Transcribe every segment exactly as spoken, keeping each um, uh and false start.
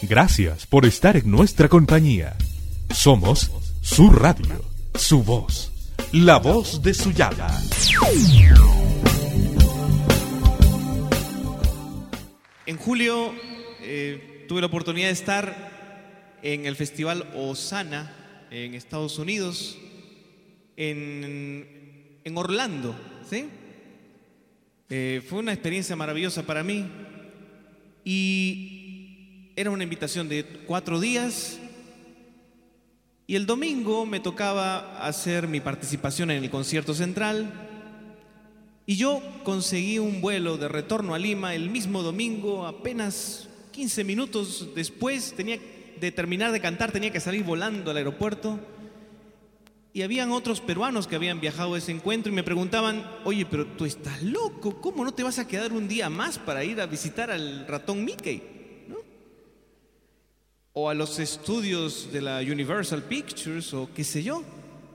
Gracias por estar en nuestra compañía. Somos su radio, su voz, la voz de Sullana. En julio eh, tuve la oportunidad de estar en el Festival Osana en Estados Unidos, en, en Orlando, ¿sí? Eh, fue una experiencia maravillosa para mí y era una invitación de cuatro días y el domingo me tocaba hacer mi participación en el concierto central y yo conseguí un vuelo de retorno a Lima el mismo domingo. Apenas quince minutos después tenía de terminar de cantar, tenía que salir volando al aeropuerto. Y habían otros peruanos que habían viajado a ese encuentro y me preguntaban: oye, pero tú estás loco, ¿cómo no te vas a quedar un día más para ir a visitar al ratón Mickey? ¿No? O a los estudios de la Universal Pictures o qué sé yo.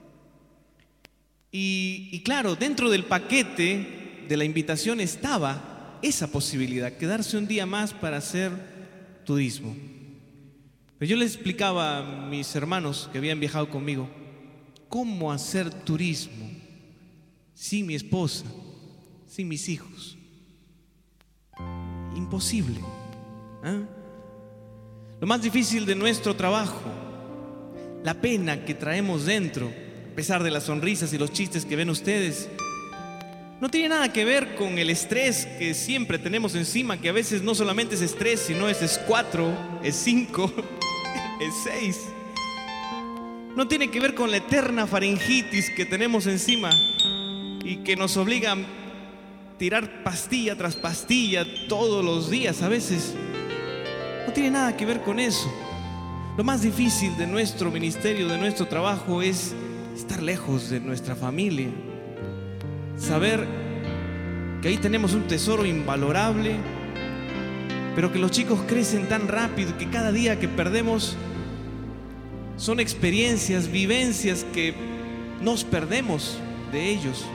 Y, y claro, dentro del paquete de la invitación estaba esa posibilidad, quedarse un día más para hacer turismo. Pero yo les explicaba a mis hermanos que habían viajado conmigo cómo hacer turismo sin mi esposa, sin mis hijos. Imposible. ¿eh? Lo más difícil de nuestro trabajo, la pena que traemos dentro, a pesar de las sonrisas y los chistes que ven ustedes, no tiene nada que ver con el estrés que siempre tenemos encima, que a veces no solamente es estrés, sino es, es cuatro, es cinco, es seis. No tiene que ver con la eterna faringitis que tenemos encima y que nos obliga a tirar pastilla tras pastilla todos los días a veces. No tiene nada que ver con eso. Lo más difícil de nuestro ministerio, de nuestro trabajo, es estar lejos de nuestra familia. Saber que ahí tenemos un tesoro invalorable, pero que los chicos crecen tan rápido que cada día que perdemos son experiencias, vivencias que nos perdemos de ellos.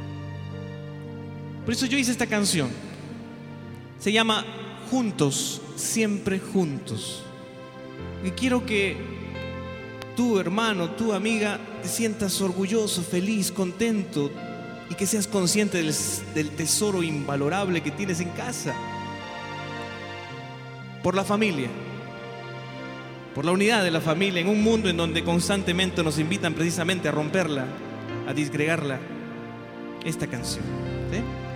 Por eso yo hice esta canción. Se llama Juntos, siempre juntos. Y quiero que tú, hermano, tu amiga, te sientas orgulloso, feliz, contento y que seas consciente del, del tesoro invalorable que tienes en casa. Por la familia. Por la unidad de la familia en un mundo en donde constantemente nos invitan precisamente a romperla, a disgregarla. Esta canción, ¿sí?